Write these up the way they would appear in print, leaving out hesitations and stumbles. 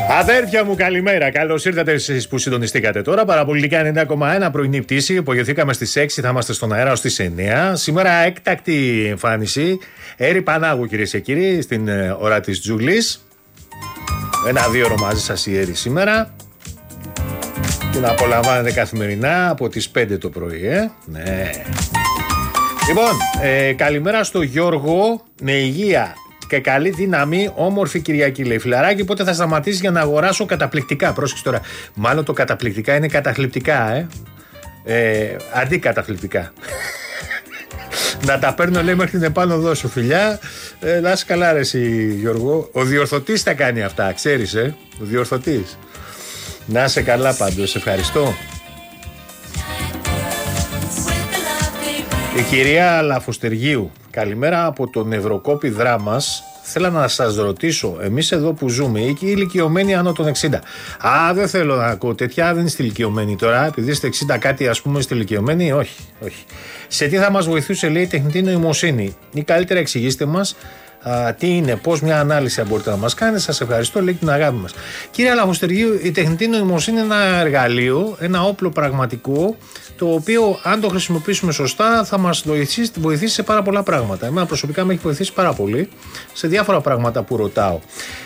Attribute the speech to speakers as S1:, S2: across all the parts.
S1: Αδέρφια μου, καλημέρα. Καλώς ήρθατε εσείς που συντονιστήκατε τώρα. Παραπολιτικά 90,1 πρωινή πτήση. Υπογειωθήκαμε στις 6, θα είμαστε στον αέρα ως τις 9. Σήμερα έκτακτη εμφάνιση. Έρη Πανάγου, κυρίες και κύριοι, στην ώρα της Τζούλης. 1-2 μαζί σας η Έρη σήμερα. Την απολαμβάνετε καθημερινά από τις 5 το πρωί, Ναι. Λοιπόν, καλημέρα στο Γιώργο. Με υγεία και καλή δύναμη, όμορφη Κυριακή, λέει. Φιλαράκι, πότε θα σταματήσει για να αγοράσω καταπληκτικά? Πρόσεξε τώρα. Μάλλον το καταπληκτικά είναι καταθλιπτικά, αντί καταθλιπτικά. Να τα παίρνω, λέει, μέχρι την επάνω δώσω, φιλιά. Να είσαι καλά, ρε εσύ, Γιώργο. Ο διορθωτής τα κάνει αυτά, ξέρεις, Ο διορθωτής. Να είσαι καλά πάντως, ευχαριστώ. Η κυρία Λαφουστεργίου, καλημέρα από τον Ευρωκόπη Δράμας. Θέλω να σας ρωτήσω, εμείς εδώ που ζούμε, οι ηλικιωμένοι άνω των 60. Δεν θέλω να ακούω τέτοια, δεν είστε ηλικιωμένοι τώρα, επειδή είστε 60 κάτι, ας πούμε, είστε ηλικιωμένοι. Όχι. Σε τι θα μας βοηθούσε, λέει, η τεχνητή νοημοσύνη? Ή καλύτερα εξηγήστε μας τι είναι, πώς μια ανάλυση μπορείτε να μας κάνετε. Σας ευχαριστώ, λέει, την αγάπη μας. Κύριε Λαφουστεργίου, η τεχνητή νοημοσύνη είναι ένα εργαλείο, ένα όπλο πραγματικό, το οποίο αν το χρησιμοποιήσουμε σωστά θα μας βοηθήσει σε πάρα πολλά πράγματα. Εμένα προσωπικά με έχει βοηθήσει πάρα πολύ σε διάφορα πράγματα που ρωτάω.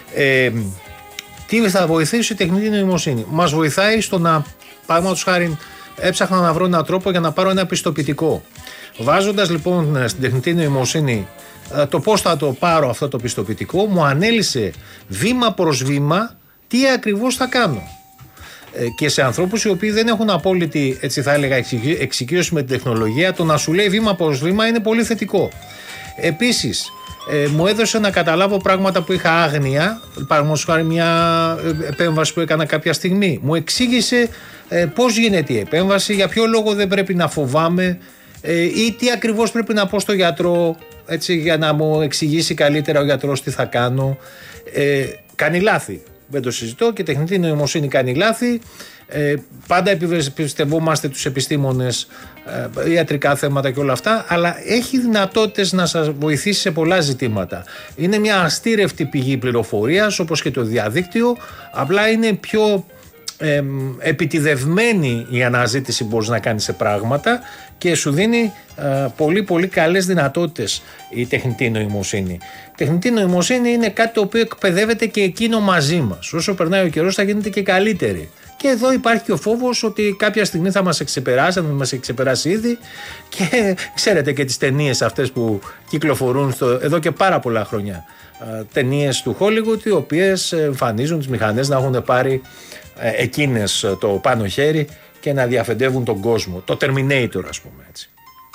S1: Τι θα βοηθήσει η τεχνητή νοημοσύνη? Μας βοηθάει στο να, παραδείγματος χάριν, έψαχνα να βρω έναν τρόπο για να πάρω ένα πιστοποιητικό. Βάζοντας λοιπόν στην τεχνητή νοημοσύνη το πώς θα το πάρω αυτό το πιστοποιητικό, μου ανέλησε βήμα προς βήμα τι ακριβώς θα κάνω. Και σε ανθρώπους οι οποίοι δεν έχουν απόλυτη, έτσι θα έλεγα, εξοικείωση με την τεχνολογία, το να σου λέει βήμα προς βήμα είναι πολύ θετικό. Επίσης, μου έδωσε να καταλάβω πράγματα που είχα άγνοια. Παραδείγματος χάρη, μια επέμβαση που έκανα κάποια στιγμή. Μου εξήγησε πώς γίνεται η επέμβαση, για ποιο λόγο δεν πρέπει να φοβάμαι ή τι ακριβώς πρέπει να πω στο γιατρό, έτσι, για να μου εξηγήσει καλύτερα ο γιατρός τι θα κάνω. Κάνει λάθη. Δεν το συζητώ, και η τεχνητή νοημοσύνη κάνει λάθη. Πάντα εμπιστευόμαστε τους επιστήμονες, ιατρικά θέματα και όλα αυτά, αλλά έχει δυνατότητες να σας βοηθήσει σε πολλά ζητήματα. Είναι μια αστήρευτη πηγή πληροφορίας, όπως και το διαδίκτυο, απλά είναι πιο επιτιδευμένη η αναζήτηση που μπορείς να κάνεις σε πράγματα και σου δίνει πολύ πολύ καλές δυνατότητες η τεχνητή νοημοσύνη. Η τεχνητή νοημοσύνη είναι κάτι το οποίο εκπαιδεύεται και εκείνο μαζί μας. Όσο περνάει ο καιρός θα γίνεται και καλύτερη. Και εδώ υπάρχει και ο φόβος ότι κάποια στιγμή θα μας εξεπεράσει, αν μας έχει ξεπεράσει ήδη, και ξέρετε και τις ταινίες αυτές που κυκλοφορούν εδώ και πάρα πολλά χρόνια. Ταινίες του Hollywood, οι οποίες εμφανίζουν τις μηχανές να έχουν πάρει εκείνες το πάνω χέρι και να διαφεντεύουν τον κόσμο. Το Terminator, ας πούμε, έτσι.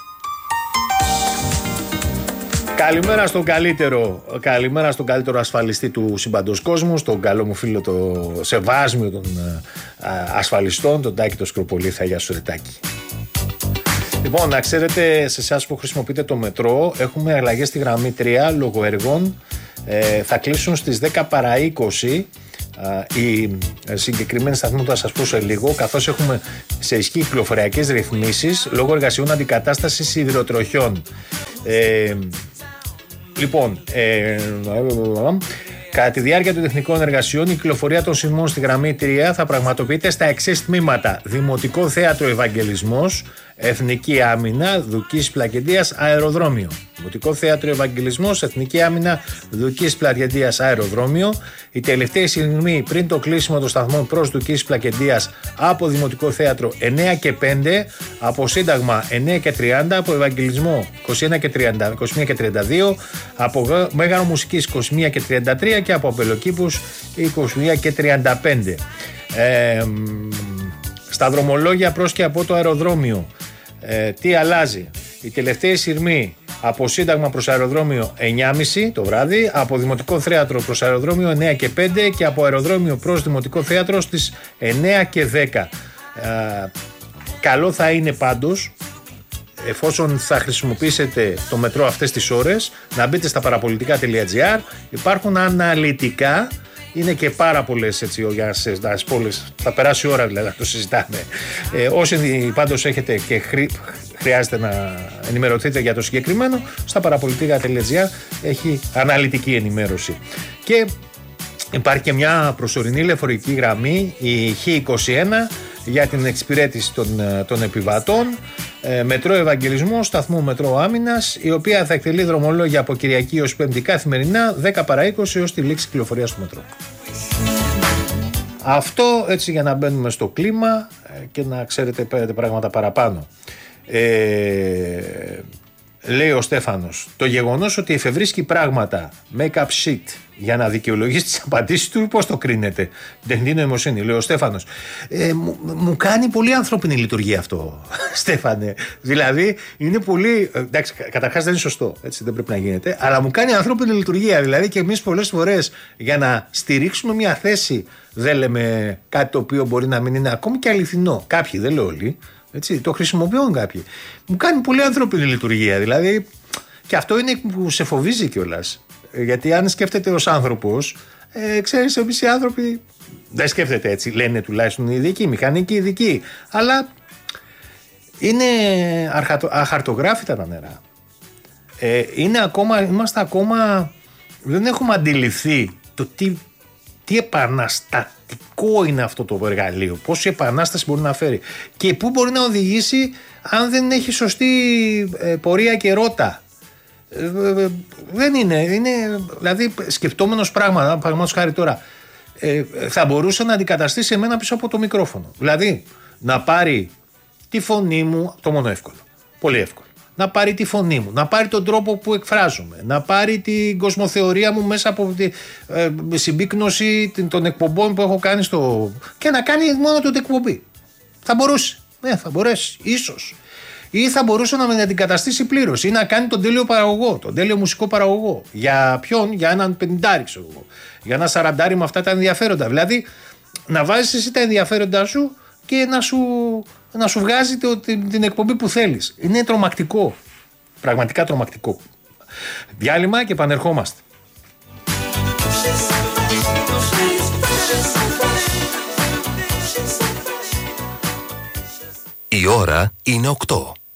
S1: Καλημέρα στον καλύτερο ασφαλιστή του συμπαντός κόσμου, στον καλό μου φίλο, το σεβάσμιο των ασφαλιστών, τον Τάκη το Σκροπολίθα. Γεια σου, Ρετάκη. Λοιπόν, να ξέρετε, σε εσάς που χρησιμοποιείτε το μετρό, έχουμε αλλαγές στη γραμμή 3 λόγω έργων. Θα κλείσουν στις 10 παρά 20 οι συγκεκριμένοι σταθμοί, θα σας πω σε λίγο, καθώς έχουμε σε ισχύ κυκλοφοριακές ρυθμίσεις λόγω εργασιών αντικατάστασης σιδηροτροχιών. Λοιπόν, κατά τη διάρκεια των τεχνικών εργασιών, η κυκλοφορία των σειρμών στη γραμμή 3 θα πραγματοποιείται στα εξής τμήματα: Δημοτικό Θέατρο Ευαγγελισμός, Εθνική Άμυνα, Δουκής Πλακεντίας, Αεροδρόμιο. Δημοτικό Θέατρο Ευαγγελισμός, Εθνική Άμυνα, Δουκής Πλακεντίας, Αεροδρόμιο. Η τελευταία σειρμή πριν το κλείσιμο των σταθμών προς Δουκής Πλακεντίας από Δημοτικό Θέατρο 9 και 5, από Σύνταγμα 9 και 30, από Ευαγγελισμό 21 και 32, από Μέγαρο Μουσικής 21 και 33 και από Πελοκήπους 21 και 35. Στα δρομολόγια προς και από το αεροδρόμιο, τι αλλάζει? Η τελευταία σειρμή από Σύνταγμα προς αεροδρόμιο 9.30 το βράδυ, από Δημοτικό Θέατρο προς αεροδρόμιο 9 και 5 και από αεροδρόμιο προς Δημοτικό Θέατρο στις 9 και 10. Καλό θα είναι πάντως, εφόσον θα χρησιμοποιήσετε το μετρό αυτές τις ώρες, να μπείτε στα παραπολιτικά.gr. Υπάρχουν αναλυτικά, είναι και πάρα πολλές, έτσι, για τις πόλεις, θα περάσει η ώρα δηλαδή να το συζητάμε. Όσοι πάντως έχετε και χρειάζεται να ενημερωθείτε για το συγκεκριμένο, στα παραπολιτικά.gr έχει αναλυτική ενημέρωση. Και Υπάρχει και μια προσωρινή λεωφορική γραμμή, η Χ21, για την εξυπηρέτηση των επιβατών, μετρό Ευαγγελισμού, σταθμού μετρό Άμυνας, η οποία θα εκτελεί δρομολόγια από Κυριακή ως Πέμπτη καθημερινά 10 παρά 20 ως τη λήξη κυκλοφορίας του μετρό. Αυτό έτσι για να μπαίνουμε στο κλίμα και να ξέρετε πράγματα παραπάνω. Λέει ο Στέφανος, το γεγονός ότι εφευρίσκει πράγματα make-up shit για να δικαιολογήσει τις απαντήσεις του, πώς το κρίνεται? Τεχνητή νοημοσύνη, λέει ο Στέφανος. Μου κάνει πολύ ανθρώπινη λειτουργία αυτό, Στέφανε. Δηλαδή είναι πολύ. Εντάξει, καταρχάς δεν είναι σωστό, έτσι δεν πρέπει να γίνεται, αλλά μου κάνει ανθρώπινη λειτουργία. Δηλαδή και εμείς πολλές φορές για να στηρίξουμε μια θέση δεν λέμε κάτι το οποίο μπορεί να μην είναι ακόμη και αληθινό. Κάποιοι, δεν λέω όλοι. Έτσι, το χρησιμοποιούν κάποιοι. Μου κάνει πολύ ανθρώπινη λειτουργία. Δηλαδή, και αυτό είναι που σε φοβίζει κιόλας. Γιατί αν σκέφτεται ως άνθρωπος, ξέρεις, εμείς οι άνθρωποι δεν σκέφτεται έτσι. Λένε τουλάχιστον οι ειδικοί, μηχανικοί ειδικοί. Αλλά είναι αχαρτογράφητα τα νερά. Είμαστε ακόμα. Δεν έχουμε αντιληφθεί το τι επαναστατικό είναι αυτό το εργαλείο, πόση επανάσταση μπορεί να φέρει και πού μπορεί να οδηγήσει αν δεν έχει σωστή πορεία και ρότα. Δεν είναι, δηλαδή σκεπτόμενος πράγματα, παραδείγματος χάρη τώρα, θα μπορούσε να αντικαταστήσει εμένα πίσω από το μικρόφωνο. Δηλαδή να πάρει τη φωνή μου, το μόνο εύκολο, πολύ εύκολο. Να πάρει τη φωνή μου, να πάρει τον τρόπο που εκφράζομαι, να πάρει την κοσμοθεωρία μου μέσα από τη συμπίκνωση των εκπομπών που έχω κάνει και να κάνει μόνο την εκπομπή. Θα μπορούσε. Θα μπορέσει, ίσως. Ή θα μπορούσε να με αντικαταστήσει πλήρως ή να κάνει τον τέλειο παραγωγό, τον τέλειο μουσικό παραγωγό. Για ποιον? Για έναν 50, ξέρω εγώ. Για ένα 40 με αυτά τα ενδιαφέροντα. Δηλαδή να βάζεις εσύ τα ενδιαφέροντά σου και να σου βγάζει την εκπομπή που θέλεις. Είναι τρομακτικό. Πραγματικά τρομακτικό. Διάλειμμα και επανερχόμαστε.
S2: Η ώρα είναι 8.